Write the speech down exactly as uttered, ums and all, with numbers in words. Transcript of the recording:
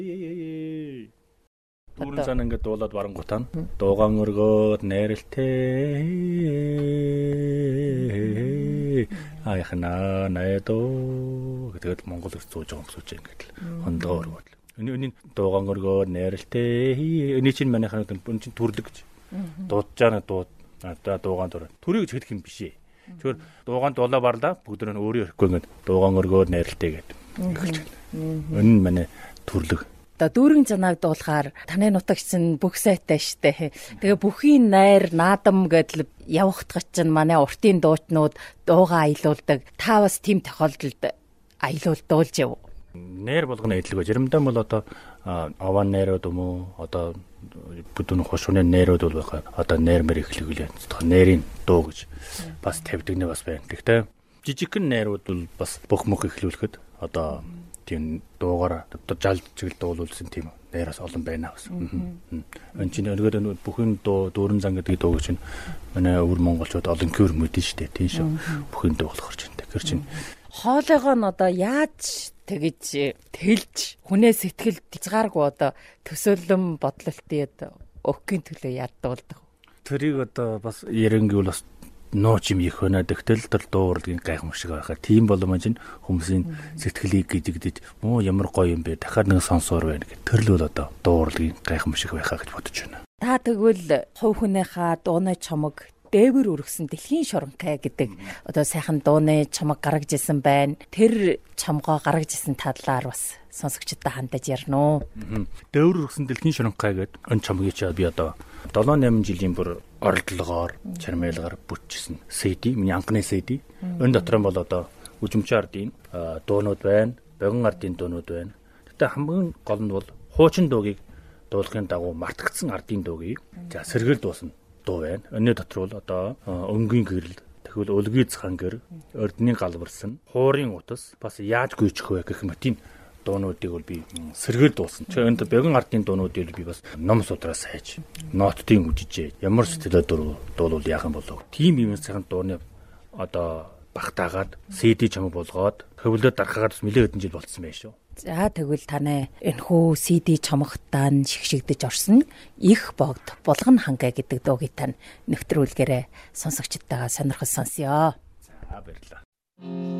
Дүүрэн сан ингээд дуулаад барангуутаа дуугаан өргөөд нэрэлтэй аяхна найдоо гэдэг Монгол их зууж байгаа юмсууч ингээд л хондоо өргөөд. Өний дуугаан өргөөд нэрэлтэй өний чинь манайхаа өн чинь төрлөг гэж дуудаж байгаа дууд одоо дуугаан дураа. Төрийг ч хэлэх юм биш ээ. Зүгээр дуугаан дуулаа барлаа бүгд нь өөрөө ирэхгүй ингээд дуугаан өргөөд нэрэлтэй гэдэг. Энэ манай төрлөг. Дүүрэн занааг дуулахаар таны нутагчсан бүх сайтай штэ. Тэгээ бүхийн найр наадам гэдэл явахдах чинь манай уртын дуучнууд дуугаа аялуулдаг. Та бас тийм тохиолдолд аялуул дуулж яв. Найр болгоно эдлэгөө. Заримдаа бол одоо аваа найрууд юм уу? Одоо бүдүүн хошууны найрууд бол байхаа. Одоо найр мэр эхлэглээ. Найрын дуу гэж бас тавьдаг нэ бас байна. Гэхдээ жижигхэн найрууд бол бас бүх мөх эхлүүлэхэд одоо тийм дуугаар одоо жалд чиглэл дуулуулсан тийм найраас олон байна бас. Энэ чинь өргөд бүхэн дуу дүүрэн зан гэдэг дуу чинь манай өвөр монголчууд олон кюр мэдэн штэ тийм шүү. Бүхэн дуу болохоор чинь тэр чинь хоолойгоо нь одоо яаж тэгэж тэлж хүнээ сэтгэл хязгааргүй одоо төсөөлөн бодлолтын өгөхийн төлөө яад дуулдаг. Тэрийг одоо бас ярингүй бас нууч юм их өнө тэгтэл тэр дуурлагын гайхамшиг байхаа. Тийм боломж нь хүмүүсийн сэтгэлийг гидэгдэж муу ямар гоё юм бэ дахиад нэг сонсоор байна гэх. Тэр л бол одоо дуурлагын гайхамшиг байхаа гэж бодож байна. Та тэгвэл хувь хүнийхээ дууны чамаг дээвэр өргөсөн дэлхийн шуранхай гэдэг одоо сайхан дууны чамаг гаргаж исэн байна. Тэр чамгоо гаргаж исэн талаар бас сонсогчдод хандаж ярина уу. Дээвэр өргөсөн дэлхийн шуранхай гэдэг энэ чамгийг чи би одоо долоо найман жилийн бүр оролдлогоор чармайлгаар бүтчихсэн си ди, миний анхны си ди. Энэ дотор нь бол одоо үжимчин ардын дуунууд байна, богино ардын дуунууд байна. Гэтэ хамгийн гол нь бол хуучин дуугийг дуулахын дагуу мартагдсан ардын дуугийг за сэргэл дуусна дуу байна. Өнөө дотор бол одоо өнгийн гэрэл, тэгвэл өлгийн цхан гэр, ордны галбарсан, хуурын утас бас яаж гүйчих вэ гэх мэт тийм дуунуудыг бол би сэргэл дуусан. Чи энд богино ардын дуунуудыг би бас ном судраас хайж, ноттын үжижээ. Ямар сэтгэлээр дуулвал яах юм болов. Тийм юм сайхан дууны одоо багтаагаад си ди чамаг болгоод хөвлөд дарахаар бас нэлээд хэдэн жил болцсон байх шүү. За тэгвэл таны энэхүү си ди чамагтаа шигшигдэж орсон их богд булган хангай гэдэг дуугийг тань нэвтрүүлгээрээ сонсогчдтайгаа сонирхол сонсё. За баярлалаа.